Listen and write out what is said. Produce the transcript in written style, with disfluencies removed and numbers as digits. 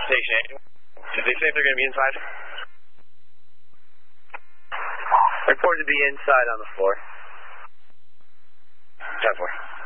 Station 8. Did they say if they're going to be inside? Report to be inside on the floor. 10-4.